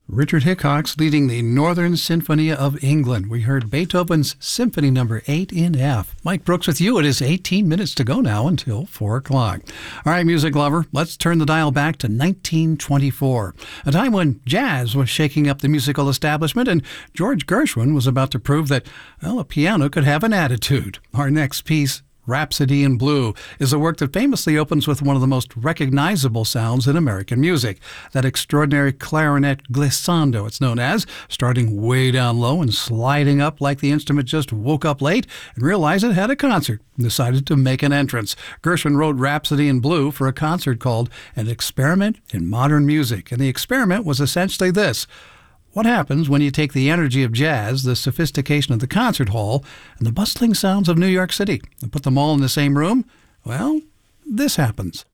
Richard Hickox leading the Northern Symphony of England. We heard Beethoven's Symphony No. 8 in F. Mike Brooks with you. It is 18 minutes to go now until 4 o'clock. All right, music lover, let's turn the dial back to 1924, a time when jazz was shaking up the musical establishment and George Gershwin was about to prove that, well, a piano could have an attitude. Our next piece, Rhapsody in Blue, is a work that famously opens with one of the most recognizable sounds in American music, that extraordinary clarinet glissando, it's known as, starting way down low and sliding up like the instrument just woke up late and realized it had a concert and decided to make an entrance. Gershwin wrote Rhapsody in Blue for a concert called An Experiment in Modern Music, and the experiment was essentially this: what happens when you take the energy of jazz, the sophistication of the concert hall, and the bustling sounds of New York City and put them all in the same room? Well, this happens.